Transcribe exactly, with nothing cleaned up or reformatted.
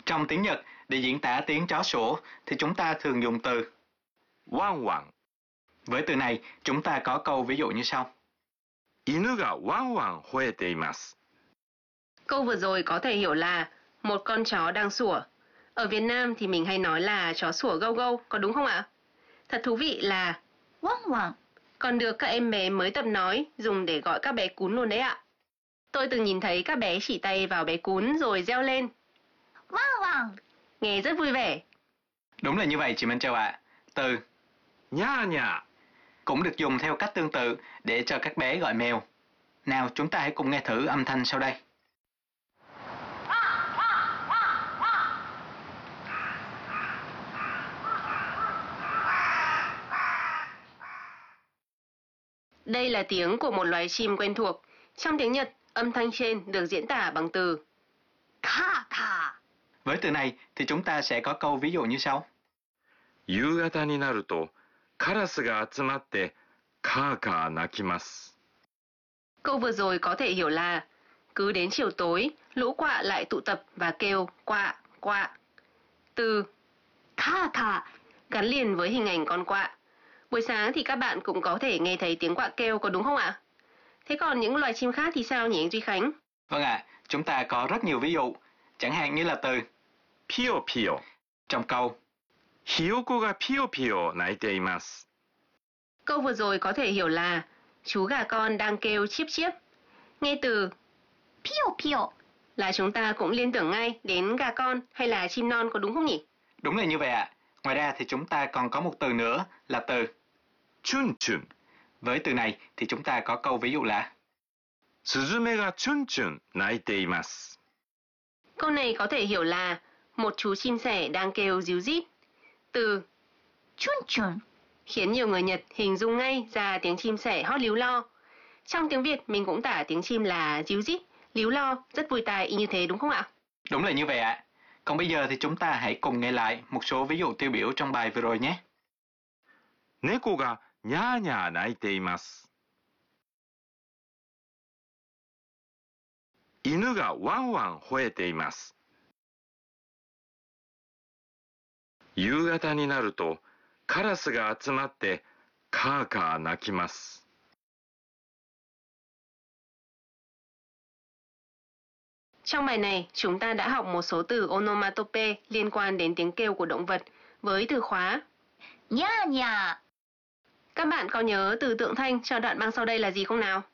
Trong tiếng Nhật, để diễn tả tiếng chó sủa thì chúng ta thường dùng từ ワンワン。 Với từ này, chúng ta có câu ví dụ như sau. 犬がワンワン吠えています。 Câu vừa rồi có thể hiểu là một con chó đang sủa. Ở Việt Nam thì mình hay nói là chó sủa gâu gâu, có đúng không ạ? Thật thú vị là ワンワン。 còn được các em bé mới tập nói dùng để gọi các bé cún luôn đấy ạ. Tôi từng nhìn thấy các bé chỉ tay vào bé cún rồi reo lên. ワンワン。 Nghe rất vui vẻ. Đúng là như vậy chị Minh Châu ạ. Từ にゃーにゃー。 cũng được dùng theo cách tương tự để cho các bé gọi mèo. Nào, chúng ta hãy cùng nghe thử âm thanh sau đây. Đây là tiếng của một loài chim quen thuộc. Trong tiếng Nhật, âm thanh trên được diễn tả bằng từ カーカ Với từ này thì chúng ta sẽ có câu ví dụ như sau. 夕方になるとカラスが集まってカーカー鳴きます。 Câu vừa rồi có thể hiểu là cứ đến chiều tối, lũ quạ lại tụ tập và kêu quạ, quạ. Từ ー。カーカ gắn liền với hình ảnh con quạ. Buổi sáng thì các bạn cũng có thể nghe thấy tiếng quạ kêu, có đúng không ạ? Thế còn những loài chim khác thì sao nhỉ anh Duy Khánh? Vâng ạ, chúng ta có rất nhiều ví dụ. Chẳng hạn như là từ ピヨピヨ。 trong câu ひよこがピヨピヨ鳴いています。 Câu vừa rồi có thể hiểu là chú gà con đang kêu chiếp chiếp. Nghe từ ー。ピヨピヨ。 là chúng ta cũng liên tưởng ngay đến gà con hay là chim non, có đúng không nhỉ? Đúng là như vậy ạ. Ngoài ra thì chúng ta còn có một từ nữa là từ チュンチュン。 Với từ này thì chúng ta có câu ví dụ là スズメがチュンチュン鳴いています。 Câu này có thể hiểu là một chú chim sẻ đang kêu ríu rít. Từ チュンチュン。 khiến nhiều người Nhật hình dung ngay ra tiếng chim sẻ hót líu lo. Trong tiếng Việt mình cũng tả tiếng chim là ríu rít, líu lo, rất vui tai y như thế đúng không ạ? Đúng là như vậy ạ. Còn bây giờ thì chúng ta hãy cùng nghe lại một số ví dụ tiêu biểu trong bài vừa rồi nhé. 猫がにゃーにゃー鳴いています。犬がワンワン吠えています。夕方になるとカラスが集まってカーカー鳴きます。 Trong bài này, chúng ta đã học một số từ onomatope liên quan đến tiếng kêu của động vật với từ khóa にゃーにゃー。 Các bạn có nhớ từ tượng thanh cho đoạn băng sau đây là gì không nào?